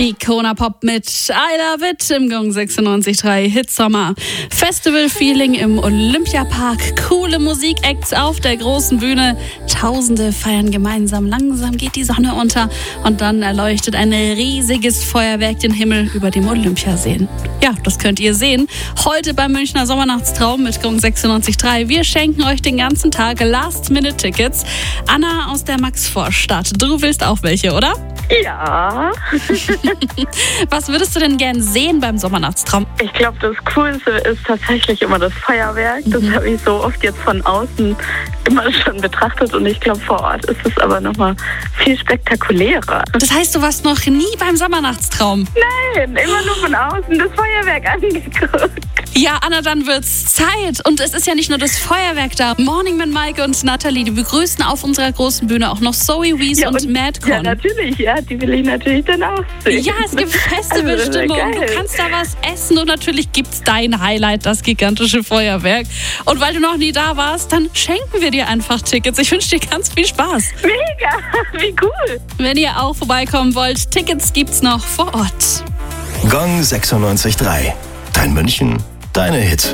Icona Pop mit I Love It im Gong 96.3 Hitsommer. Festival-Feeling im Olympiapark, coole Musikacts auf der großen Bühne. Tausende feiern gemeinsam, langsam geht die Sonne unter und dann erleuchtet ein riesiges Feuerwerk den Himmel über dem Olympiasee. Ja, das könnt ihr sehen. Heute beim Münchner Sommernachtstraum mit Gong 96.3. Wir schenken euch den ganzen Tag Last-Minute-Tickets. Anna aus der Maxvorstadt, du willst auch welche, oder? Ja. Was würdest du denn gern sehen beim Sommernachtstraum? Ich glaube, das Coolste ist tatsächlich immer das Feuerwerk. Das habe ich so oft jetzt von außen immer schon betrachtet und ich glaube, vor Ort ist es aber nochmal viel spektakulärer. Das heißt, du warst noch nie beim Sommernachtstraum? Nein, immer nur von außen das Feuerwerk angeguckt. Ja, Anna, dann wird's Zeit. Und es ist ja nicht nur das Feuerwerk da. Morning mit Maike und Nathalie, die begrüßen auf unserer großen Bühne auch noch Zoe Wees und Madcon. Ja, natürlich, ja, die will ich natürlich dann auch sehen. Ja, es gibt Festivalstimmung, du kannst da was essen und natürlich gibt's dein Highlight, das gigantische Feuerwerk. Und weil du noch nie da warst, dann schenken wir dir einfach Tickets. Ich wünsche dir ganz viel Spaß. Mega, wie cool. Wenn ihr auch vorbeikommen wollt, Tickets gibt's noch vor Ort. Gong 96.3. Dein München, deine Hits.